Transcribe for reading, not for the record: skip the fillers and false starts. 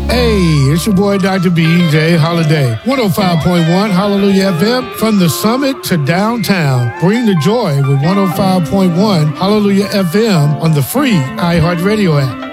Hey, it's your boy Dr. B.J. Holiday. 105.1 Hallelujah FM from the summit to downtown. Bring the joy with 105.1 Hallelujah FM on the free iHeartRadio app.